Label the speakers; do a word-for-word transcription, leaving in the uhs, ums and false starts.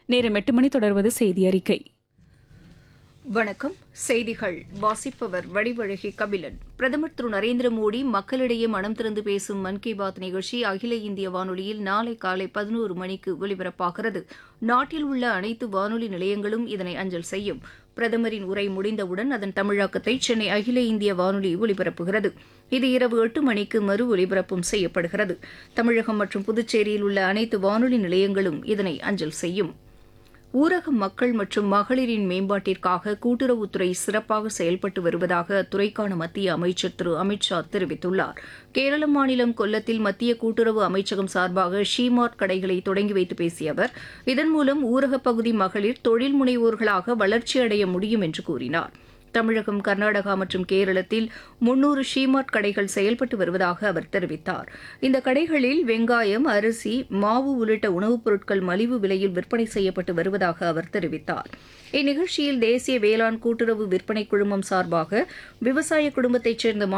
Speaker 1: நேரம் எட்டு மணி தொடர்வது செய்தி அறிக்கை.
Speaker 2: வணக்கம். செய்திகள் வாசிப்பவர் வடிவழகி கபிலன். பிரதமர் திரு நரேந்திர மோடி மக்களிடையே மனம் திறந்து பேசும் மன் கி பாத் நிகழ்ச்சி அகில இந்திய வானொலியில் நாளை காலை பதினோரு மணிக்கு ஒலிபரப்பாகிறது. நாட்டில் உள்ள அனைத்து வானொலி நிலையங்களும் இதனை அஞ்சல் செய்யும். பிரதமரின் உரை முடிந்தவுடன் அதன் தமிழாக்கத்தை சென்னை அகில இந்திய வானொலி ஒலிபரப்புகிறது. இது இரவு எட்டு மணிக்கு மறு ஒலிபரப்பும் செய்யப்படுகிறது. தமிழகம் மற்றும் புதுச்சேரியில் உள்ள அனைத்து வானொலி நிலையங்களும் இதனை அஞ்சல் செய்யும். ஊரக மக்கள் மற்றும் மகளிரின் மேம்பாட்டிற்காக கூட்டுறவுத்துறை சிறப்பாக செயல்பட்டு வருவதாக அத்துறைக்கான மத்திய அமைச்சர் திரு அமித் ஷா தெரிவித்துள்ளார். கேரள மாநிலம் கொல்லத்தில் மத்திய கூட்டுறவு அமைச்சகம் சார்பாக ஷீமார்ட் கடைகளை தொடங்கி வைத்து பேசிய அவர், இதன் மூலம் ஊரகப் பகுதி மகளிர் தொழில் முனைவோர்களாக வளர்ச்சியடைய முடியும் என்று கூறினார். தமிழகம், கர்நாடகா மற்றும் கேரளத்தில் முன்னூறு ஷீமார்ட் கடைகள் செயல்பட்டு வருவதாக அவர் தெரிவித்தார். இந்த கடைகளில் வெங்காயம், அரிசி, மாவு உள்ளிட்ட உணவுப் பொருட்கள் மலிவு விலையில் விற்பனை செய்யப்பட்டு வருவதாக அவர் தெரிவித்தார். இந்நிகழ்ச்சியில் தேசிய வேளாண் கூட்டுறவு விற்பனை குழுமம் சார்பாக விவசாய குடும்பத்தைச் சேர்ந்த